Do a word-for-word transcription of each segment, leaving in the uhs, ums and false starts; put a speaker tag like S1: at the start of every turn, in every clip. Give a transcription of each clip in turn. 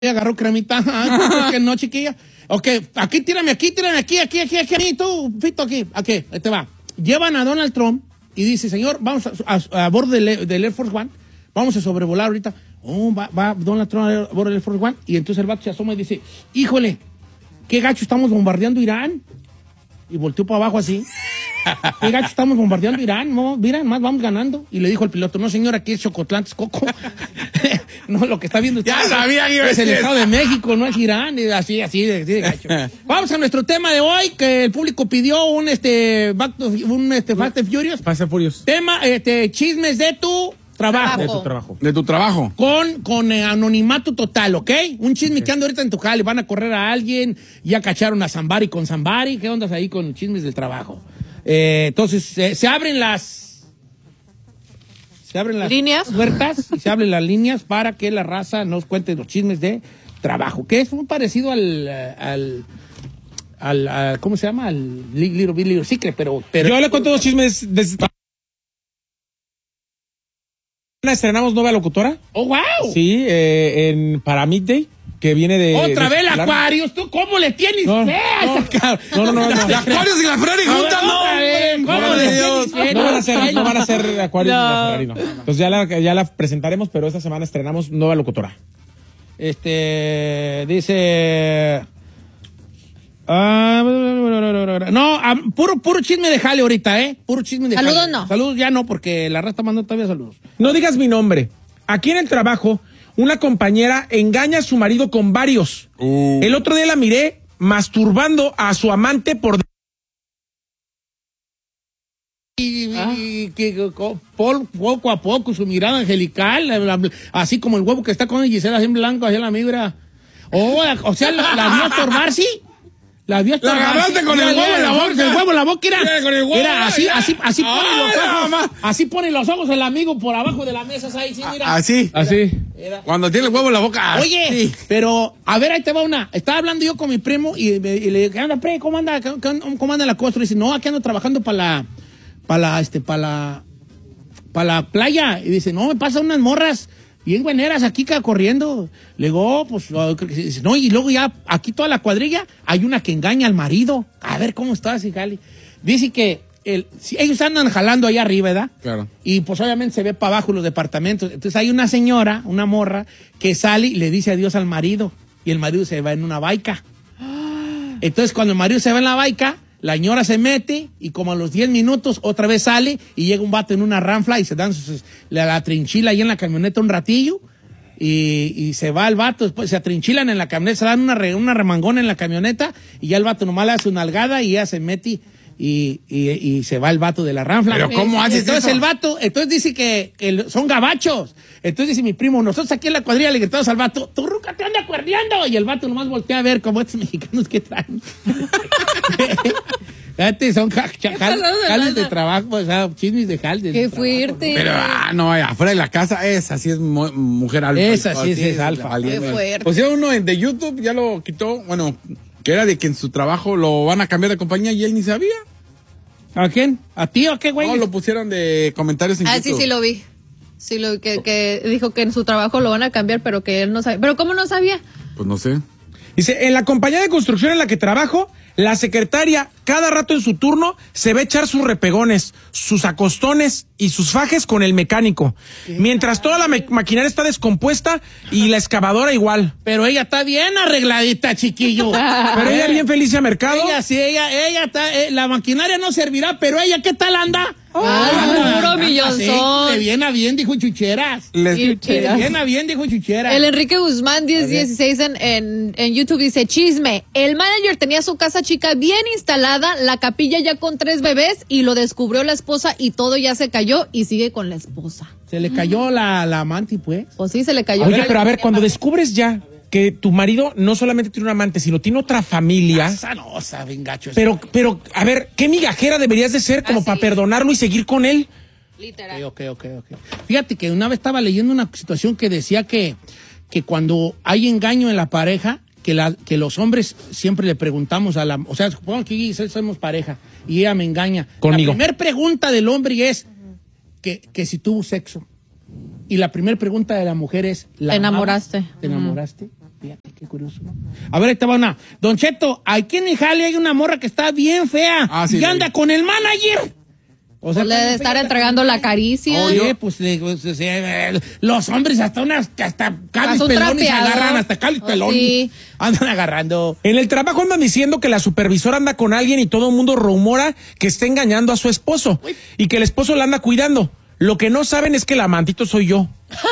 S1: agarró cremita. Ay, que no, chiquilla. Ok, aquí, tírame, aquí, tírame, aquí, aquí, aquí, aquí, aquí, tú, Fito, aquí, aquí, ahí te va. Llevan a Donald Trump y dice, señor, vamos a, a, a bordo del, del Air Force One, vamos a sobrevolar ahorita. Oh, va, va Donald Trump a bordo del Air Force One, y entonces el vato se asoma y dice, híjole, qué gacho estamos bombardeando Irán. Y volteó para abajo así. Qué gacho estamos bombardeando Irán, no, mira, más vamos ganando. Y le dijo el piloto, no señor, aquí es Chocotlán, Coco. No, lo que está viendo
S2: ya sabía que iba a
S1: es el
S2: decir
S1: Estado de México, no es Irán, y así, así, así de gacho. Vamos a nuestro tema de hoy, que el público pidió un este, back to, un este Fast and Furious.
S2: Fast and Furious.
S1: Tema, este, chismes de tu trabajo.
S2: De tu trabajo. De tu trabajo.
S1: Con, con eh, anonimato total, ¿ok? Un chisme okay. que anda ahorita en tu jale, van a correr a alguien, ya cacharon a Zambari con Zambari, ¿qué ondas ahí con chismes del trabajo? Eh, entonces, eh, se abren las... Se abren las
S3: líneas,
S1: puertas y se abren las líneas para que la raza nos cuente los chismes de trabajo, que es muy parecido al... al al, al ¿cómo se llama? Al Little Big Little Secret, pero, pero...
S2: Yo le cuento dos chismes de... Estrenamos nueva locutora.
S1: ¡Oh, wow!
S2: Sí, eh, en, para Midday, que viene de...
S1: ¡Otra
S2: de,
S1: vez el Aquarius! ¿Tú cómo le tienes
S2: no,
S1: fe?
S2: No, no, no, no. no.
S4: El Aquarius y la Ferrari juntas, no.
S1: ¿Cómo
S2: no,
S1: le
S2: Dios,
S1: tienes fe?
S2: no van a ser, no van a ser Aquarius no. y la Ferrari, no. Entonces ya la, ya la presentaremos, pero esta semana estrenamos nueva locutora.
S1: Este, dice... Uh, no, um, puro, puro chisme de jale ahorita, ¿eh? Puro chisme de
S3: saludos
S1: jale.
S3: no.
S1: Saludos ya no, porque la raza mandó todavía saludos.
S2: No digas mi nombre. Aquí en el trabajo, una compañera engaña a su marido con varios. Uh. El otro día la miré masturbando a su amante por...
S1: Y, ah. y que poco a poco su mirada angelical, así como el huevo que está con Gisela así en blanco, así en la mibra. Oh, o sea, la, la vio estorbarse. La vio
S4: La agarraste con el huevo en la boca.
S1: El huevo en la boca era,
S4: con el huevo,
S1: era así,
S4: ya.
S1: así, así pone
S4: Ay,
S1: los ojos.
S4: mamá.
S1: Así pone los ojos el amigo por abajo de la mesa, ahí sí, mira.
S4: Así,
S1: Era,
S2: así.
S1: Era.
S4: Cuando tiene el huevo en la boca.
S1: Oye,
S4: así.
S1: pero, a ver, ahí te va una. Estaba hablando yo con mi primo y, me, y le dije, anda, pre, ¿cómo anda, cómo anda la cosa? Y dice, no, aquí ando trabajando para la, para la, este, para la, para la playa. Y dice, no, me pasan unas morras bien bueneras aquí corriendo. Le digo, oh, pues, dice, no, y luego ya, aquí toda la cuadrilla, hay una que engaña al marido. A ver, ¿cómo estás, Gali? Dice que el, si ellos andan jalando ahí arriba, ¿verdad?
S4: Claro.
S1: Y pues obviamente se ve para abajo los departamentos. Entonces hay una señora, una morra, que sale y le dice adiós al marido. Y el marido se va en una baica. Entonces cuando el marido se va en la baica, la señora se mete y como a los diez minutos otra vez sale y llega un vato en una ranfla y se dan sus, la, la trinchila ahí en la camioneta un ratillo y, y se va el vato, después se atrinchilan en la camioneta, se dan una, re, una remangona en la camioneta y ya el vato nomás le hace una algada y ya se mete y, y, y se va el vato de la ranfla.
S4: ¿Pero cómo haces
S1: Entonces
S4: eso?
S1: el vato, entonces dice que, que son gabachos. Entonces dice mi primo, nosotros aquí en la cuadrilla le gritamos al vato, tu ruca te anda cuerdeando. Y el vato nomás voltea a ver como estos mexicanos que traen. Fíjate, son jales de trabajo, o sea, chismes de jales.
S3: Qué fuerte.
S4: ¿No? Pero, ah, no, afuera de la casa, esa sí es mu mujer alfa.
S1: Esa sí, sí es, es alfa.
S3: Qué fuerte.
S4: Pues ya uno de YouTube ya lo quitó, bueno, que era de que en su trabajo lo van a cambiar de compañía y él ni sabía.
S1: ¿A quién? ¿A ti o qué, güey?
S4: No, lo pusieron de comentarios en
S3: ah,
S4: YouTube.
S3: Ah, sí, sí lo vi. Sí, lo que, que dijo que en su trabajo lo van a cambiar, pero que él no sabía. ¿Pero cómo no sabía?
S4: Pues no sé.
S2: Dice, en la compañía de construcción en la que trabajo, la secretaria cada rato en su turno se va a echar sus repegones, sus acostones y sus fajes con el mecánico. Mientras toda la maquinaria está descompuesta y la excavadora igual.
S1: Pero ella está bien arregladita, chiquillo.
S2: Pero ella bien feliz a mercado.
S1: Ella sí, ella, ella está, eh, la maquinaria no servirá, pero ella, ¿qué tal anda?
S3: Ah, puro millonzón.
S1: De bien a bien, dijo Chucheras.
S4: Les...
S1: De bien a bien, dijo Chucheras.
S3: El Enrique Guzmán diez dieciséis en, en, en YouTube dice, chisme, el manager tenía su casa chica bien instalada, la capilla ya con tres bebés y lo descubrió la esposa y todo ya se cayó y sigue con la esposa.
S1: Se le cayó la, la amante, pues.
S3: Pues sí, se le cayó.
S2: Oye, pero a ver, cuando descubres ya que tu marido no solamente tiene un amante, sino tiene otra familia.
S1: Esa no, saben gacho.
S2: Pero, pero, a ver, ¿qué migajera deberías de ser como para perdonarlo y seguir con él?
S3: Literal.
S1: Ok, ok, ok. Fíjate que una vez estaba leyendo una situación que decía que, que cuando hay engaño en la pareja, que, la, que los hombres siempre le preguntamos a la... O sea, supongamos que Giselle somos pareja y ella me engaña.
S2: Conmigo.
S1: La primera pregunta del hombre es que, que si tuvo sexo. Y la primera pregunta de la mujer es... ¿la
S3: ¿Te enamoraste?
S1: amabas? ¿Te enamoraste? Fíjate, qué curioso, ¿no? A ver, esta va una. Don Cheto, aquí en mi jale hay una morra que está bien fea.
S4: Ah, sí,
S1: y anda
S4: sí.
S1: con el manager.
S3: O sea, le debe estar entregando la caricia.
S1: Oye, pues, le- pues, o sea, eh, los hombres hasta unas, hasta cables
S3: un
S1: pelones
S3: trapeador.
S1: agarran, hasta cables
S3: Oh,
S1: pelones.
S3: sí.
S1: Andan agarrando.
S2: En el trabajo andan diciendo que la supervisora anda con alguien y todo el mundo rumora que está engañando a su esposo y que el esposo la anda cuidando. Lo que no saben es que el amantito soy yo.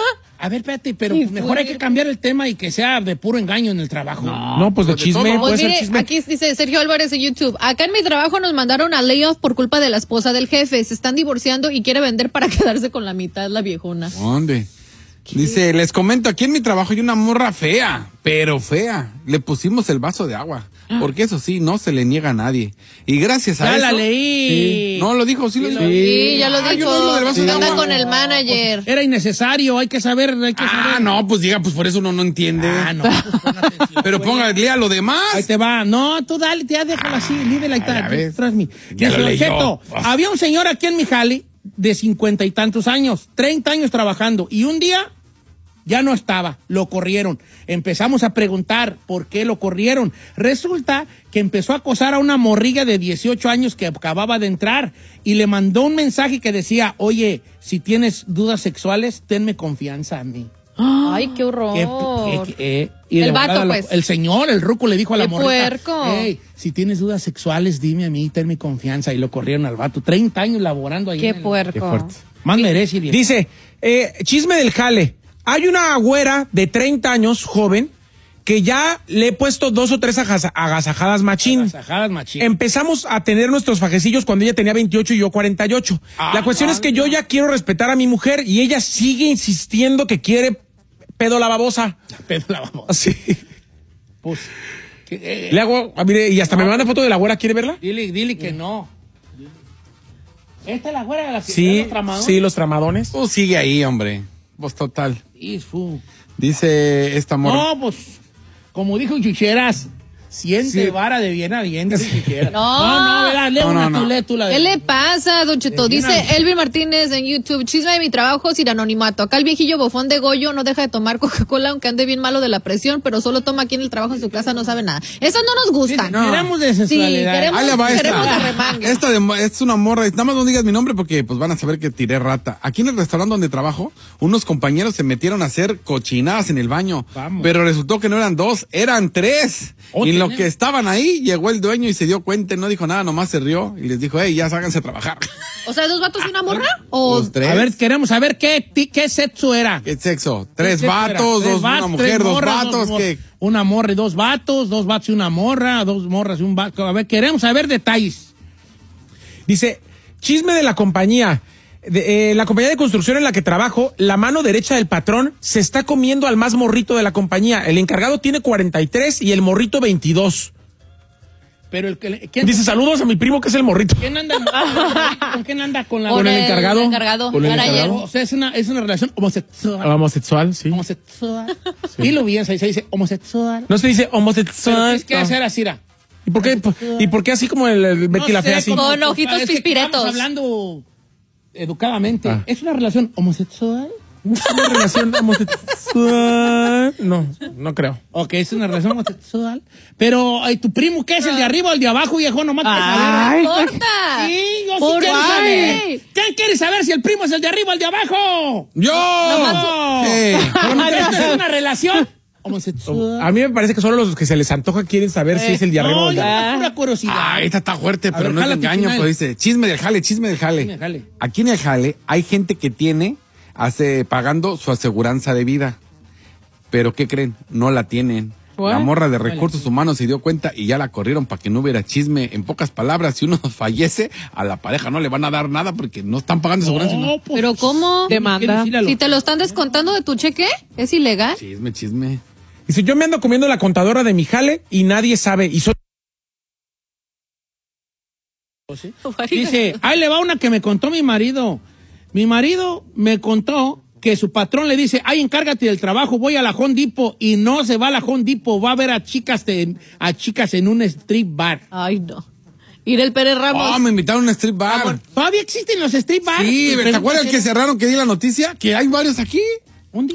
S1: A ver, espérate, pero
S3: Sí,
S1: mejor hay
S3: fue.
S1: que cambiar el tema y que sea de puro engaño en el trabajo.
S2: No, pues de
S4: pues de
S2: chisme,
S4: todo.
S2: puede
S3: Pues
S2: ser
S3: mire,
S2: chisme.
S3: aquí dice Sergio Álvarez en YouTube. Acá en mi trabajo nos mandaron a layoff por culpa de la esposa del jefe. Se están divorciando y quiere vender para quedarse con la mitad, la viejona.
S4: ¿Dónde? Dice, les comento, aquí en mi trabajo hay una morra fea, pero fea. Le pusimos el vaso de agua, porque eso sí, no se le niega a nadie. Y gracias a
S1: Ya
S4: eso...
S1: la leí.
S4: No, lo dijo, sí lo dijo.
S3: Sí, ya lo
S4: Ah, yo
S3: dijo.
S4: no hablo del vaso de
S3: Anda
S4: agua.
S3: con el manager.
S1: Era innecesario, hay que saber, hay que
S4: Ah,
S1: saber.
S4: no, pues diga, pues por eso uno no entiende.
S1: Ah, no, pues pon atención,
S4: Pero
S1: güey.
S4: póngale a lo demás.
S1: Ahí te va. No, tú dale, ya déjalo así, leave it like
S4: Ah, ya
S1: that.
S4: ves.
S1: Trust me.
S4: Ya
S1: Dice,
S4: lo
S1: Don
S4: leyó.
S1: Cheto,
S4: Oh.
S1: había un señor aquí en mi jale de cincuenta y tantos años, treinta años trabajando, y un día ya no estaba, lo corrieron. Empezamos a preguntar por qué lo corrieron. Resulta que empezó a acosar a una morrilla de dieciocho años que acababa de entrar y le mandó un mensaje que decía, oye, si tienes dudas sexuales, tenme confianza a mí.
S3: Ay, qué horror.
S1: Que- que- que- eh, y
S3: El
S1: de
S3: vato,
S1: volada la-
S3: pues.
S1: El señor, el ruco, le dijo a la
S3: Qué
S1: morrita.
S3: puerco.
S1: Hey, si tienes dudas sexuales, dime a mí, tenme confianza. Y lo corrieron al vato. treinta años laborando ahí.
S3: Qué
S1: en el-
S3: puerco.
S2: Qué fuerte.
S1: Más merece, viejo.
S2: Dice, eh, chisme del jale. Hay una güera de treinta años, joven, que ya le he puesto dos o tres agas- agasajadas machín.
S1: Agasajadas machín.
S2: Empezamos a tener nuestros fajecillos cuando ella tenía veintiocho y yo cuarenta y ocho.
S1: Ah,
S2: La cuestión es que yo ya quiero respetar a mi mujer y ella sigue insistiendo que quiere pedo la babosa.
S1: Pero la vamos.
S2: Así.
S1: Pues, que, eh,
S2: Le hago, ah, mire, y hasta me manda foto de la güera, ¿quiere verla?
S1: dile, dile que no. ¿Esta es la güera de la que
S2: Sí,
S1: los tramadones?
S2: sí, los tramadones.
S4: Pues sigue ahí, hombre. Pues total.
S1: Sí, fu.
S4: Dice esta morra.
S1: No, pues, como dijo Chucheras, siente
S4: Sí.
S1: vara de bien a bien. Chucheras.
S3: No.
S1: no, no, ¿verdad? Lee
S4: No,
S1: una,
S4: no,
S1: tú,
S4: no.
S1: lee tú la de-
S3: ¿Qué le pasa, Don Cheto?
S1: De
S3: Dice
S1: una-
S3: Elvin Martínez en YouTube, chisme de mi trabajo sin anonimato. Acá el viejillo bofón de Goyo no deja de tomar Coca-Cola aunque ande bien malo de la presión, pero solo toma aquí en el trabajo en su casa, no sabe nada. Esas no nos gustan.
S1: Sí, queremos de
S3: Sí,
S1: sexualidad.
S3: queremos,
S4: Ahí le va
S3: queremos
S4: esta.
S3: arremangue.
S4: Esta de- es una morra. Nada más no digas mi nombre porque pues van a saber que tiré rata. Aquí en el restaurante donde trabajo, unos compañeros se metieron a hacer cochinadas en el baño.
S1: Vamos.
S4: Pero resultó que no eran dos, eran tres.
S1: Oh,
S4: y en lo
S1: tenemos.
S4: que estaban ahí, llegó el dueño y se dio cuenta, no dijo nada, nomás se rió y les dijo, hey, ya háganse a trabajar.
S3: O sea, ¿dos vatos y una morra? O
S4: Los tres.
S1: A ver, queremos saber qué, ti- qué sexo era.
S4: ¿Qué sexo? Tres
S1: ¿Qué sexo era?
S4: vatos,
S1: Tres
S4: dos,
S1: vatos,
S4: una
S1: tres
S4: mujer, dos
S1: morras,
S4: vatos,
S1: mor-
S4: que
S1: Una morra y dos vatos, dos vatos y una morra, dos morras y un vato. A ver, queremos saber detalles.
S2: Dice, chisme de la compañía. De, eh, la compañía de construcción en la que trabajo, la mano derecha del patrón se está comiendo al más morrito de la compañía. El encargado tiene cuarenta y tres y el morrito veintidós.
S1: Pero el que... ¿quién,
S2: Dice, saludos a mi primo que es el morrito.
S1: ¿quién anda, ¿Con quién anda con la...
S2: Con el encargado.
S3: encargado.
S2: Con el
S3: Manager.
S2: encargado.
S1: O sea, es una, es una relación homosexual.
S2: Homosexual, sí.
S1: Homosexual. Dilo bien, se dice homosexual.
S2: No se dice
S1: Pero
S2: homosexual.
S1: tienes que
S2: no.
S1: hacer así, era.
S2: ¿Y por qué, por- ¿Y por qué así como el, el Betty
S1: No
S2: la
S1: sé,
S2: Fea así?
S1: como-
S3: Con ojitos
S1: es que
S3: pispiretos.
S1: Estamos hablando educadamente.
S2: Ah.
S1: ¿Es una relación homosexual?
S2: ¿Es una relación homosexual? No, no creo.
S1: Ok, es una relación homosexual. Pero, ay, ¿tu primo qué es? ¿El de arriba o el de abajo, viejo? Nomás para saber.
S3: No importa.
S1: Sí, yo sí
S3: ¿Por
S1: quiero
S3: qué?
S1: saber. ¿Quién quiere saber si el primo es el de arriba o el de abajo?
S4: ¡Yo!
S1: No.
S4: Sí.
S1: ¿Esto es una relación homosexual?
S2: A mí me parece que solo los que se les antoja quieren saber si es el de arriba o
S1: No,
S2: el de
S1: yo
S2: abajo.
S1: tengo pura curiosidad.
S4: Ah, esta está fuerte,
S1: A
S4: pero
S1: ver,
S4: no es de
S1: jálate,
S4: engaño,
S1: final.
S4: pues dice, chisme del jale, chisme del jale.
S1: Chisme del jale.
S4: Aquí en el jale hay gente que tiene, hace, pagando su aseguranza de vida. Pero ¿qué creen? No la tienen.
S3: ¿What?
S4: La morra de recursos humanos se dio cuenta y ya la corrieron para que no hubiera chisme. En pocas palabras, si uno fallece, a la pareja no le van a dar nada porque no están pagando aseguranza. ¿no?
S1: No, pues,
S3: ¿Pero cómo?
S1: Demanda.
S3: Si te lo están descontando de tu cheque, ¿es ilegal?
S4: Chisme, chisme.
S2: Dice, yo me ando comiendo la contadora de mi jale y nadie sabe. Y soy...
S1: Dice, ahí le va una que me contó mi marido. Mi marido me contó que su patrón le dice, ay, encárgate del trabajo, voy a la Home Depot, y no se va a la Home Depot, va a ver a chicas, de- a chicas en un strip bar.
S3: Ay, no. Ir el Pérez Ramos.
S4: Oh, me invitaron a un strip bar.
S1: ¿Todavía existen los strip bars?
S4: Sí,
S1: Me
S4: ¿te acuerdas
S1: preguntan
S4: que cerraron que di la noticia? Que hay varios aquí.
S1: ¿Dónde?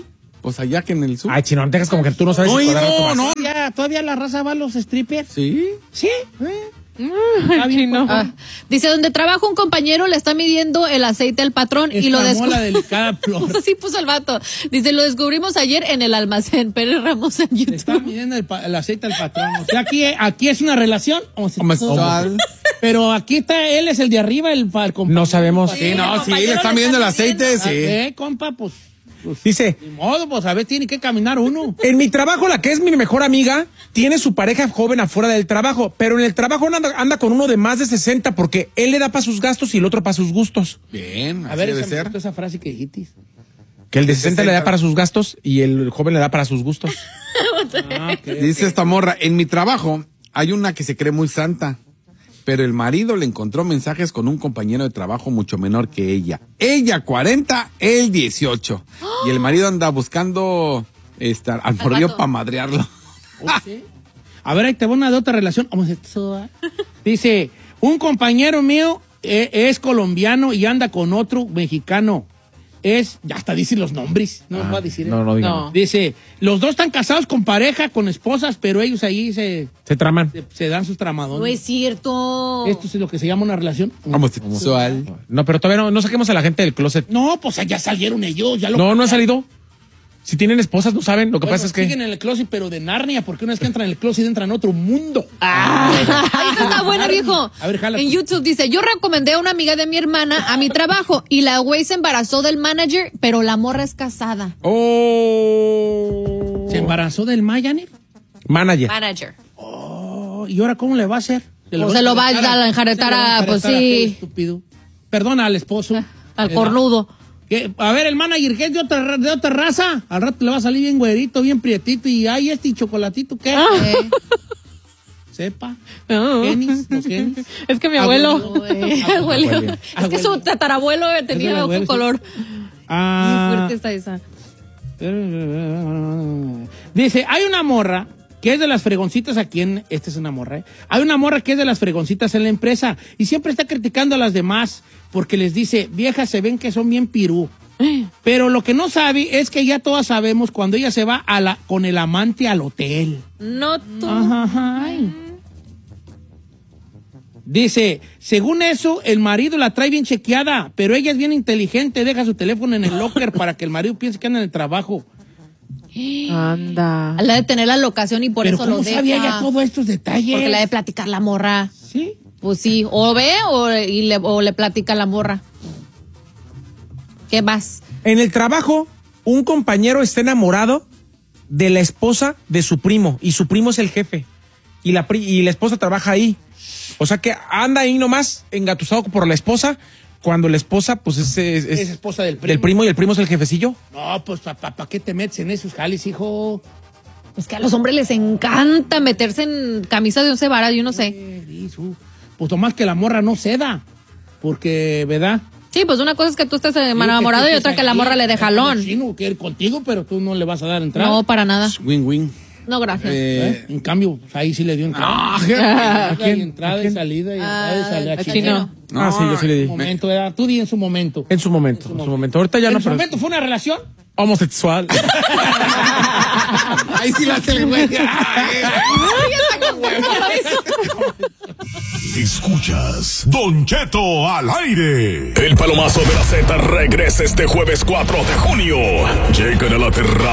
S4: Pues allá que en el sur.
S2: Ay, chino, no te dejas como que tú no sabes.
S4: No,
S2: si
S4: no,
S2: cuadrar
S4: no.
S1: ¿Todavía, todavía la raza va a los strippers?
S4: Sí.
S1: Sí.
S3: Está bien,
S1: no.
S3: ah, dice, donde trabaja un compañero le está midiendo el aceite al patrón y lo
S1: Exclamó la
S3: descubrió.
S1: delicada flor.
S3: Así puso el vato. Dice, lo descubrimos ayer en el almacén. Pérez Ramos en
S1: Le está
S3: YouTube.
S1: midiendo el, pa- el aceite al patrón. O sea, aquí, aquí es una relación homosexual.
S4: Homosexual.
S1: Pero aquí está, él es el de arriba, el, pa- el compañero.
S2: No sabemos.
S3: Sí,
S4: Sí,
S3: el
S4: no, sí,
S3: compañero
S4: le está
S3: le
S4: midiendo el
S3: está
S4: aceite,
S3: midiendo.
S1: Ah,
S4: sí.
S1: ¿qué, compa? Pues, pues,
S2: Dice,
S1: ni modo, pues a ver, tiene que caminar uno.
S2: en mi trabajo, la que es mi mejor amiga, tiene su pareja joven afuera del trabajo, pero en el trabajo anda, anda con uno de más de sesenta porque él le da para sus gastos y el otro para sus gustos.
S4: Bien,
S1: A
S4: así
S1: ver,
S4: debe
S1: esa, me
S4: ser.
S1: gustó esa frase que dijiste.
S2: Que el de sesenta le da
S4: sesenta.
S2: para sus gastos y el joven le da para sus gustos.
S1: Ah, ok.
S4: Dice esta morra, en mi trabajo hay una que se cree muy santa, pero el marido le encontró mensajes con un compañero de trabajo mucho menor que ella. Ella cuarenta, él dieciocho. Y el marido anda buscando estar al morrillo
S3: vato.
S4: para madrearlo.
S1: A ver, ahí te va una de otra relación homosexual. Dice, un compañero mío eh, es colombiano y anda con otro mexicano. Es, ya hasta dicen los nombres, no va a decir.
S2: No, no digan.
S3: No.
S1: Dice, los dos están casados con pareja, con esposas, pero ellos ahí se,
S2: Se traman.
S1: se, se dan sus tramadones.
S3: No es cierto.
S1: Esto es lo que se llama una relación.
S4: Homosexual.
S2: No, pero todavía no, no saquemos a la gente del closet.
S1: No, pues ya salieron ellos, ya lo
S2: No, no han salido. Si tienen esposas, no saben. Lo que
S1: Bueno,
S2: pasa es que...
S1: siguen en el closet, pero de Narnia, porque una vez que entran en el closet entran a otro mundo.
S3: Ahí está bueno, viejo.
S1: A ver, jala
S3: En
S1: tú.
S3: YouTube dice, yo recomendé a una amiga de mi hermana a mi trabajo y la güey se embarazó del manager, pero la morra es casada.
S2: Oh.
S1: ¿Se embarazó del Mayaner?
S2: Manager.
S3: Manager.
S1: Oh, ¿y ahora cómo le va a hacer?
S3: Pues se lo va a enjaretar a- pues
S1: aquel
S3: sí.
S1: estúpido. Perdona al esposo.
S3: Al
S1: Eh,
S3: cornudo.
S1: que- a ver, el manager, ¿qué es de otra, ra- de otra raza? Al rato le va a salir bien güerito, bien prietito. Y ay, este chocolatito, ¿qué?
S3: Ah.
S1: Eh, sepa. Genis, los genis.
S3: Es que mi
S1: Abuelo.
S3: abuelo. eh, abuelo. Es que su tatarabuelo
S1: Es el
S3: tenía
S1: abuelo,
S3: otro color.
S1: Ah.
S3: Muy fuerte está esa.
S1: Dice, hay una morra que es de las fregoncitas aquí en... Esta es una morra, ¿eh? Hay una morra que es de las fregoncitas en la empresa y siempre está criticando a las demás porque les dice, viejas, se ven que son bien pirú. Pero lo que no sabe es que ya todas sabemos cuando ella se va a la, con el amante al hotel.
S3: No tú.
S1: Ajá, ajá, ay. Dice, según eso, el marido la trae bien chequeada, pero ella es bien inteligente, deja su teléfono en el locker para que el marido piense que anda en el trabajo.
S5: Anda.
S3: La de tener la locación y por
S1: Pero
S3: eso
S1: ¿cómo
S3: lo deja.
S1: sabía ya todos estos detalles?
S3: Porque la de platicar la morra.
S1: Sí.
S3: Pues sí, o ve o, y le, o le platica la morra. ¿Qué más?
S2: En el trabajo, un compañero está enamorado de la esposa de su primo y su primo es el jefe y la, pri- y la esposa trabaja ahí. O sea que anda ahí nomás engatusado por la esposa cuando la esposa pues es, es- es
S1: Es esposa del primo.
S2: del primo y el primo es el jefecillo.
S1: No, pues ¿para pa, qué te metes en esos jales, hijo?
S3: Es que a los hombres les encanta meterse en camisa de once varas, yo no sé.
S1: Eh, hijo. Pues nomás que la morra no ceda, porque, ¿verdad?
S3: Sí, pues una cosa es que tú estés
S1: Sí,
S3: enamorado
S1: que tú
S3: y otra
S1: estés
S3: que la
S1: aquí,
S3: morra le dé jalón.
S1: Chino, quiere ir contigo, pero tú no le vas a dar entrada.
S3: No, para nada.
S4: Win-win.
S3: No, gracias.
S1: ¿Eh? En cambio, pues, ahí sí le dio entrada.
S4: Ah,
S1: Y entrada y salida y entrada y salida.
S3: Ah,
S1: Chino.
S3: chino.
S2: Ah, sí, yo sí le
S1: En
S2: di.
S1: su momento, ¿verdad? Tú di en su momento.
S2: En su momento, en su momento. Ahorita ya
S1: ¿En
S2: no,
S1: su
S2: pero
S1: momento fue una relación?
S2: homosexual.
S4: Ahí sí la hace el güey.
S6: Escuchas Don Cheto al aire. El palomazo de la Z regresa este jueves cuatro de junio. Llegan a la terraza